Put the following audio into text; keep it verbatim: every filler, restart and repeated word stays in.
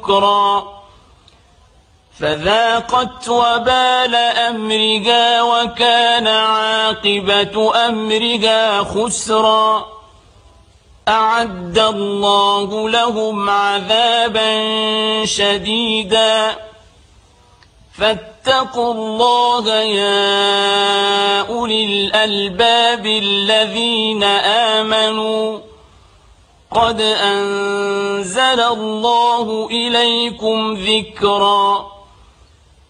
نكرا فذاقت وبال أمرها وكان عاقبة أمرها خسرا أعد الله لهم عذابا شديدا فاتقوا الله يا أولي الألباب الذين آمنوا قد أنزل الله إليكم ذكرا